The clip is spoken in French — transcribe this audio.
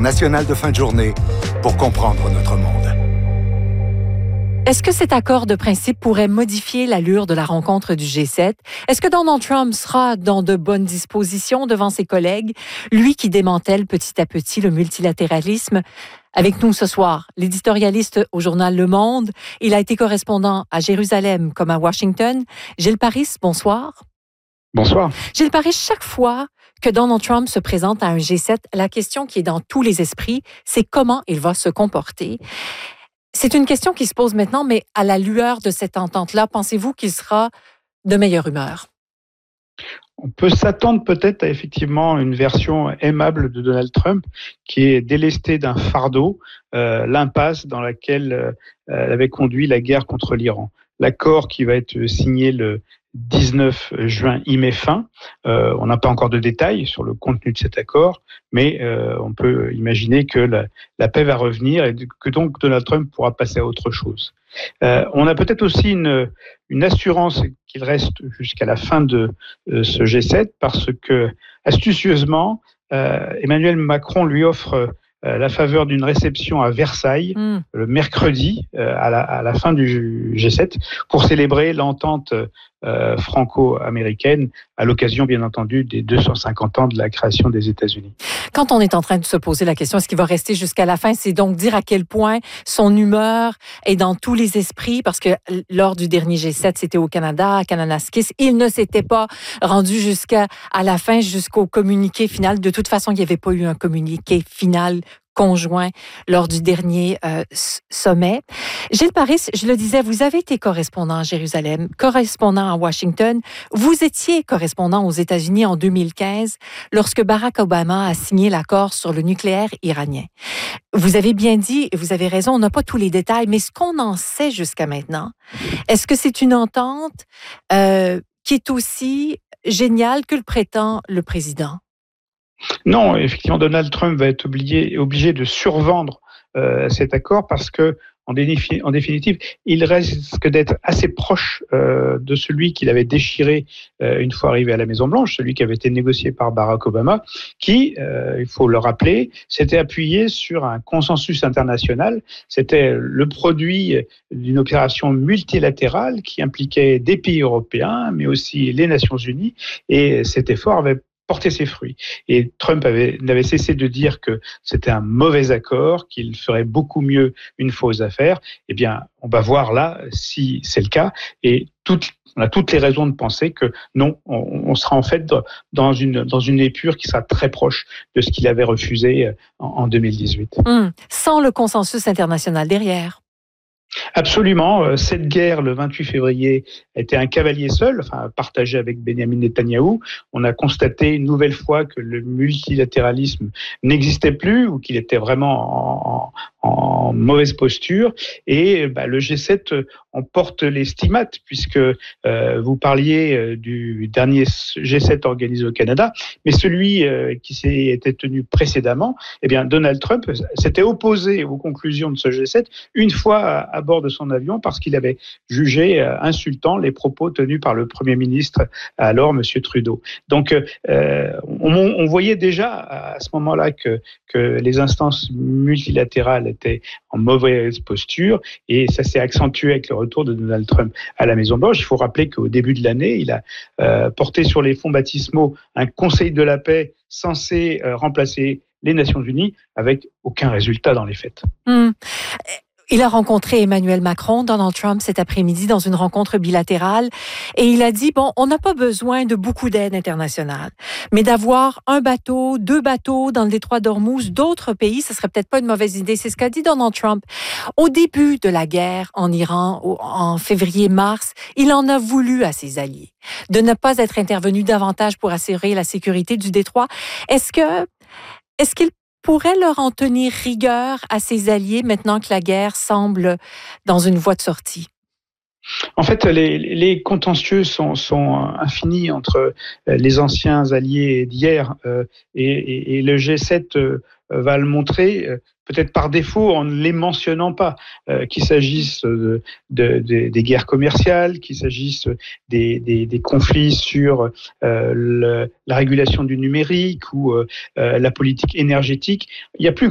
national de fin de journée pour comprendre notre monde. Est-ce que cet accord de principe pourrait modifier l'allure de la rencontre du G7? Est-ce que Donald Trump sera dans de bonnes dispositions devant ses collègues, lui qui démantèle petit à petit le multilatéralisme? Avec nous ce soir, l'éditorialiste au journal Le Monde. Il a été correspondant à Jérusalem comme à Washington. Gilles Paris, bonsoir. Bonsoir. Gilles Paris, chaque fois que Donald Trump se présente à un G7, la question qui est dans tous les esprits, c'est comment il va se comporter. C'est une question qui se pose maintenant, mais à la lueur de cette entente-là, pensez-vous qu'il sera de meilleure humeur? On peut s'attendre peut-être à effectivement une version aimable de Donald Trump qui est délesté d'un fardeau, l'impasse dans laquelle avait conduit la guerre contre l'Iran. L'accord qui va être signé le 19 juin y met fin. On n'a pas encore de détails sur le contenu de cet accord, mais on peut imaginer que la paix va revenir et que donc Donald Trump pourra passer à autre chose. On a peut-être aussi une assurance qu'il reste jusqu'à la fin de ce G7 parce que, astucieusement, Emmanuel Macron lui offre la faveur d'une réception à Versailles le mercredi à la fin du G7 pour célébrer l'entente franco-américaine à l'occasion, bien entendu, des 250 ans de la création des États-Unis. Quand on est en train de se poser la question, est-ce qu'il va rester jusqu'à la fin? C'est donc dire à quel point son humeur est dans tous les esprits, parce que lors du dernier G7, c'était au Canada, à Kananaskis, il ne s'était pas rendu jusqu'à la fin, jusqu'au communiqué final. De toute façon, il n'y avait pas eu un communiqué final conjoint lors du dernier sommet. Gilles Paris, je le disais, vous avez été correspondant à Jérusalem, correspondant à Washington. Vous étiez correspondant aux États-Unis en 2015 lorsque Barack Obama a signé l'accord sur le nucléaire iranien. Vous avez bien dit, et vous avez raison, on n'a pas tous les détails, mais ce qu'on en sait jusqu'à maintenant, est-ce que c'est une entente qui est aussi géniale que le prétend le président? Non, effectivement, Donald Trump va être obligé de survendre cet accord parce que, en définitive, il risque d'être assez proche de celui qu'il avait déchiré une fois arrivé à la Maison-Blanche, celui qui avait été négocié par Barack Obama, qui, il faut le rappeler, s'était appuyé sur un consensus international. C'était le produit d'une opération multilatérale qui impliquait des pays européens, mais aussi les Nations Unies, et cet effort avait porter ses fruits. Et Trump n'avait cessé de dire que c'était un mauvais accord, qu'il ferait beaucoup mieux une fois aux affaires. Eh bien, on va voir là si c'est le cas. Et on a toutes les raisons de penser que non, on sera en fait dans une épure qui sera très proche de ce qu'il avait refusé en 2018. Sans le consensus international derrière. Absolument. Cette guerre, le 28 février, a été un cavalier seul, partagé avec Benjamin Netanyahou. On a constaté une nouvelle fois que le multilatéralisme n'existait plus ou qu'il était vraiment en mauvaise posture. Et le G7 en porte les stimates, puisque vous parliez du dernier G7 organisé au Canada, mais celui qui était tenu précédemment, eh bien, Donald Trump s'était opposé aux conclusions de ce G7 une fois à bord de son avion parce qu'il avait jugé insultant les propos tenus par le Premier ministre alors, M. Trudeau. Donc, on voyait déjà à ce moment-là que les instances multilatérales étaient en mauvaise posture et ça s'est accentué avec le retour de Donald Trump à la Maison-Blanche. Il faut rappeler qu'au début de l'année, il a porté sur les fonds baptismaux un conseil de la paix censé remplacer les Nations Unies avec aucun résultat dans les faits. Il a rencontré Emmanuel Macron, Donald Trump, cet après-midi dans une rencontre bilatérale et il a dit, on n'a pas besoin de beaucoup d'aide internationale, mais d'avoir un bateau, 2 bateaux dans le détroit d'Ormuz, d'autres pays, ce serait peut-être pas une mauvaise idée. C'est ce qu'a dit Donald Trump. Au début de la guerre en Iran, en février-mars, il en a voulu à ses alliés de ne pas être intervenu davantage pour assurer la sécurité du détroit. Est-ce qu'il pourrait leur en tenir rigueur à ses alliés maintenant que la guerre semble dans une voie de sortie? En fait, les contentieux sont infinis entre les anciens alliés d'hier et le G7 va le montrer, peut-être par défaut en ne les mentionnant pas, qu'il s'agisse des guerres commerciales, qu'il s'agisse des conflits sur la régulation du numérique ou la politique énergétique. Il y a plus